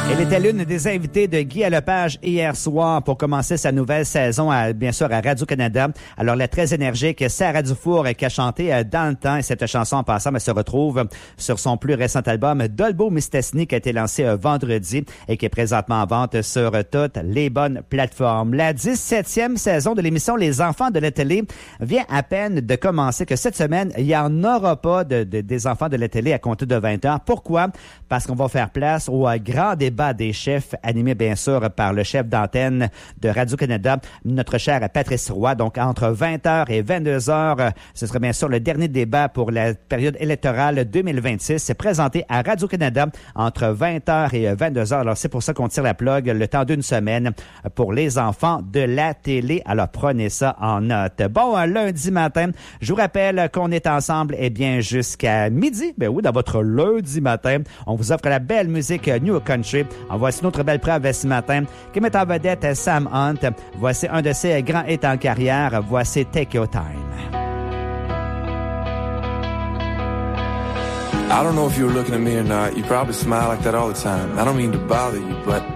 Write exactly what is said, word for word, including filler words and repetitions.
Elle était l'une des invitées de Guy Lepage hier soir pour commencer sa nouvelle saison, à, bien sûr, à Radio-Canada. Alors, la très énergique Sarah Dufour qui a chanté dans le temps, et cette chanson en passant elle se retrouve sur son plus récent album Dolbo Mistesny qui a été lancé vendredi et qui est présentement en vente sur toutes les bonnes plateformes. La dix-septième saison de l'émission Les Enfants de la télé vient à peine de commencer, que cette semaine, il n'y en aura pas de, de, des enfants de la télé à compter de vingt heures. Pourquoi? Parce qu'on va faire place au grand débat des chefs, animé bien sûr par le chef d'antenne de Radio-Canada, notre cher Patrice Roy. Donc, entre vingt heures et vingt-deux heures, ce sera bien sûr le dernier débat pour la période électorale deux mille vingt-six. C'est présenté à Radio-Canada entre vingt heures et vingt-deux heures. Alors, c'est pour ça qu'on tire la plug le temps d'une semaine pour les enfants de la télé. Alors, prenez ça en note. Bon, un lundi matin, je vous rappelle qu'on est ensemble, eh bien, jusqu'à midi. Ben oui, dans votre lundi matin, on vous offre la belle musique New Country. En voici une autre belle preuve ce matin qui met en vedette Sam Hunt. Voici un de ses grands hits en carrière. Voici Take Your Time. I don't know if you were looking at me or not. You probably smile like that all the time. I don't mean to bother you, but